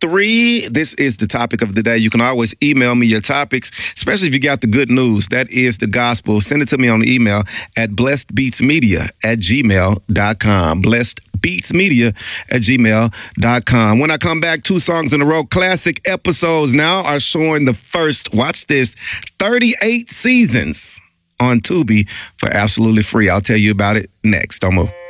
3. This is the topic of the day. You can always email me your topics, especially if you got the good news. That is the gospel. Send it to me on the email at blessedbeatsmedia@gmail.com. blessedbeatsmedia@gmail.com. When I come back, 2 songs in a row. Classic episodes now are showing the first, watch this, 38 seasons on Tubi for absolutely free. I'll tell you about it next. Don't move.